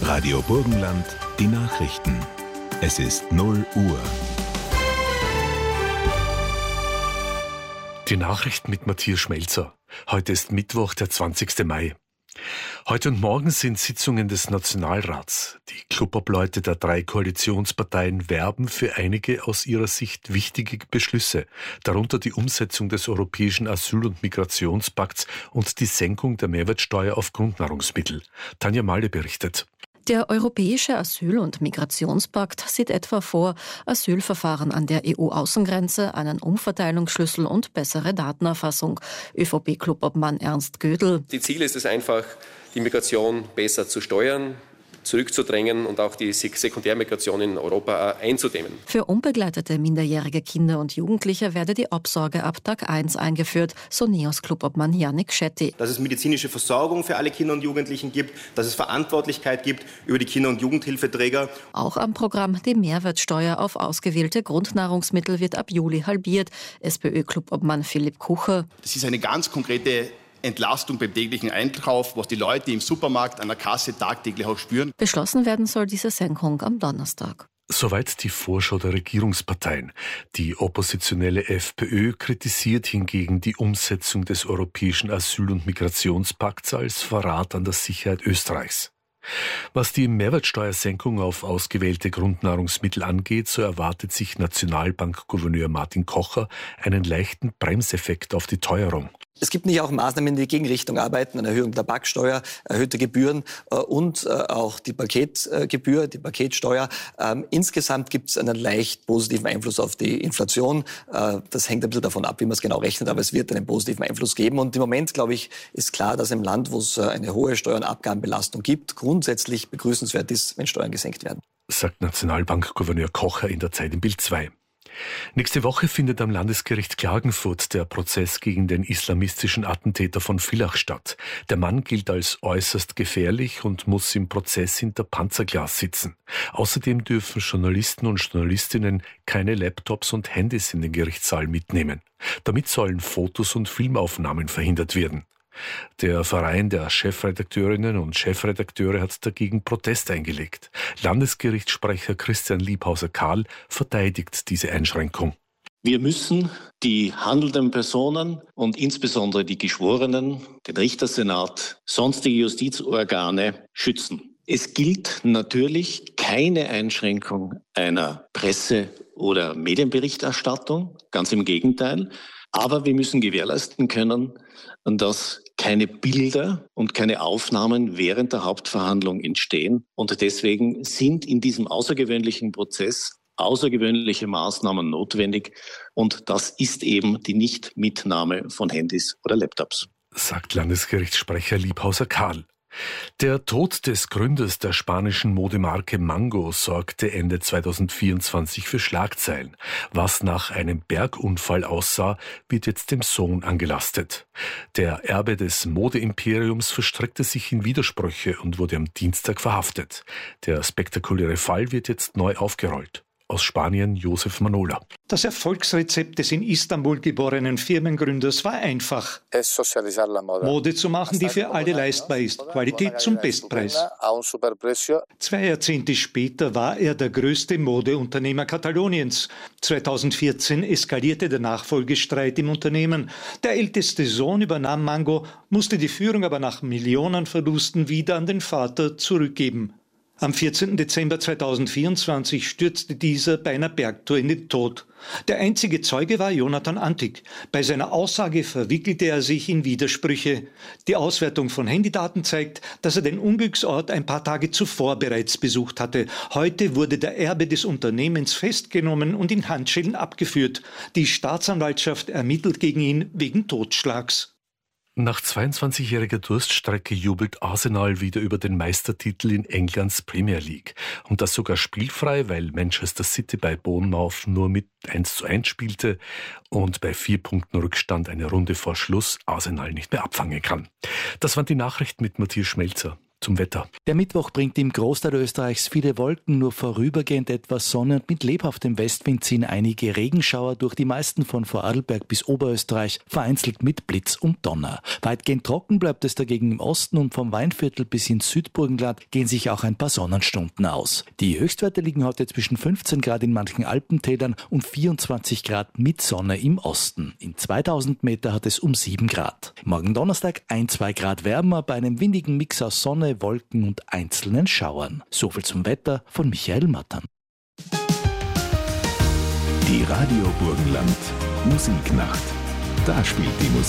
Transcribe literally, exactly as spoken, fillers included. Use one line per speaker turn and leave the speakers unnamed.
Radio Burgenland, die Nachrichten. Es ist null Uhr.
Die Nachrichten mit Matthias Schmelzer. Heute ist Mittwoch, der zwanzigste Mai. Heute und morgen sind Sitzungen des Nationalrats. Die Clubobleute der drei Koalitionsparteien werben für einige aus ihrer Sicht wichtige Beschlüsse, darunter die Umsetzung des Europäischen Asyl- und Migrationspakts und die Senkung der Mehrwertsteuer auf Grundnahrungsmittel. Tanja Mahle berichtet.
Der Europäische Asyl- und Migrationspakt sieht etwa vor, Asylverfahren an der E U-Außengrenze, einen Umverteilungsschlüssel und bessere Datenerfassung. ÖVP-Clubobmann Ernst Gödel.
Die Ziel ist es einfach, die Migration besser zu steuern, zurückzudrängen und auch die Sekundärmigration in Europa einzudämmen.
Für unbegleitete minderjährige Kinder und Jugendliche werde die Obsorge ab Tag eins eingeführt, so NEOS-Clubobmann Yannick Schetti.
Dass es medizinische Versorgung für alle Kinder und Jugendlichen gibt, dass es Verantwortlichkeit gibt über die Kinder- und Jugendhilfeträger.
Auch am Programm die Mehrwertsteuer auf ausgewählte Grundnahrungsmittel wird ab Juli halbiert. SPÖ-Clubobmann Philipp Kucher.
Das ist eine ganz konkrete Entlastung beim täglichen Einkauf, was die Leute im Supermarkt an der Kasse tagtäglich auch spüren.
Beschlossen werden soll diese Senkung am Donnerstag.
Soweit die Vorschau der Regierungsparteien. Die oppositionelle FPÖ kritisiert hingegen die Umsetzung des Europäischen Asyl- und Migrationspakts als Verrat an der Sicherheit Österreichs. Was die Mehrwertsteuersenkung auf ausgewählte Grundnahrungsmittel angeht, so erwartet sich Nationalbankgouverneur Martin Kocher einen leichten Bremseffekt auf die Teuerung.
Es gibt nicht auch Maßnahmen, die in die Gegenrichtung arbeiten, eine Erhöhung der Tabaksteuer, erhöhte Gebühren äh, und äh, auch die Paketgebühr, die Paketsteuer. Ähm, insgesamt gibt es einen leicht positiven Einfluss auf die Inflation. Äh, das hängt ein bisschen davon ab, wie man es genau rechnet, aber es wird einen positiven Einfluss geben. Und im Moment, glaube ich, ist klar, dass im Land, wo es äh, eine hohe Steuer- und Abgabenbelastung gibt, grundsätzlich begrüßenswert ist, wenn Steuern gesenkt werden. Sagt
Nationalbankgouverneur Kocher in der Zeit im Bild zwei. Nächste Woche findet am Landesgericht Klagenfurt der Prozess gegen den islamistischen Attentäter von Villach statt. Der Mann gilt als äußerst gefährlich und muss im Prozess hinter Panzerglas sitzen. Außerdem dürfen Journalisten und Journalistinnen keine Laptops und Handys in den Gerichtssaal mitnehmen. Damit sollen Fotos und Filmaufnahmen verhindert werden. Der Verein der Chefredakteurinnen und Chefredakteure hat dagegen Protest eingelegt. Landesgerichtssprecher Christian Liebhauser-Kahl verteidigt diese Einschränkung.
Wir müssen die handelnden Personen und insbesondere die Geschworenen, den Richtersenat, sonstige Justizorgane schützen. Es gilt natürlich keine Einschränkung einer Presse- oder Medienberichterstattung, ganz im Gegenteil. Aber wir müssen gewährleisten können, dass keine Bilder und keine Aufnahmen während der Hauptverhandlung entstehen. Und deswegen sind in diesem außergewöhnlichen Prozess außergewöhnliche Maßnahmen notwendig. Und das ist eben die Nichtmitnahme von Handys oder Laptops.
Sagt Landesgerichtssprecher Liebhauser-Kahl. Der Tod des Gründers der spanischen Modemarke Mango sorgte Ende zweitausendvierundzwanzig für Schlagzeilen. Was nach einem Bergunfall aussah, wird jetzt dem Sohn angelastet. Der Erbe des Modeimperiums verstrickte sich in Widersprüche und wurde am Dienstag verhaftet. Der spektakuläre Fall wird jetzt neu aufgerollt. Aus Spanien Josef Manola.
Das Erfolgsrezept des in Istanbul geborenen Firmengründers war einfach. Mode zu machen, die für alle leistbar ist. Qualität zum Bestpreis. Zwei Jahrzehnte später war er der größte Modeunternehmer Kataloniens. zweitausendvierzehn eskalierte der Nachfolgestreit im Unternehmen. Der älteste Sohn übernahm Mango, musste die Führung aber nach Millionenverlusten wieder an den Vater zurückgeben. Am vierzehnten Dezember zweitausendvierundzwanzig stürzte dieser bei einer Bergtour in den Tod. Der einzige Zeuge war Jonathan Antic. Bei seiner Aussage verwickelte er sich in Widersprüche. Die Auswertung von Handydaten zeigt, dass er den Unglücksort ein paar Tage zuvor bereits besucht hatte. Heute wurde der Erbe des Unternehmens festgenommen und in Handschellen abgeführt. Die Staatsanwaltschaft ermittelt gegen ihn wegen Totschlags.
Nach zweiundzwanzigjähriger Durststrecke jubelt Arsenal wieder über den Meistertitel in Englands Premier League. Und das sogar spielfrei, weil Manchester City bei Bournemouth nur mit eins zu eins spielte und bei vier Punkten Rückstand eine Runde vor Schluss Arsenal nicht mehr abfangen kann. Das waren die Nachrichten mit Matthias Schmelzer. zum Wetter.
Der Mittwoch bringt im Großteil Österreichs viele Wolken, nur vorübergehend etwas Sonne und mit lebhaftem Westwind ziehen einige Regenschauer durch, die meisten von Vorarlberg bis Oberösterreich, vereinzelt mit Blitz und Donner. Weitgehend trocken bleibt es dagegen im Osten und vom Weinviertel bis ins Südburgenland gehen sich auch ein paar Sonnenstunden aus. Die Höchstwerte liegen heute zwischen fünfzehn Grad in manchen Alpentälern und vierundzwanzig Grad mit Sonne im Osten. In zweitausend Meter hat es um sieben Grad. Morgen Donnerstag ein, zwei Grad wärmer bei einem windigen Mix aus Sonne, Wolken und einzelnen Schauern. Soviel zum Wetter von Michael Mattern.
Die Radio Burgenland Musiknacht. Da spielt die Musik.